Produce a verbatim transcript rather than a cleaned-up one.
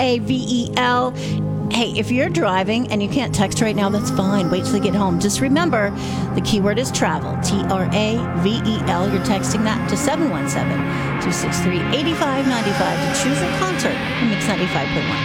A V E L. Hey, if you're driving and you can't text right now, that's fine. Wait till you get home. Just remember, the keyword is travel. T R A V E L. You're texting that to seven one seven, two six three, eight five nine five to choose a concert on Mix ninety-five point one.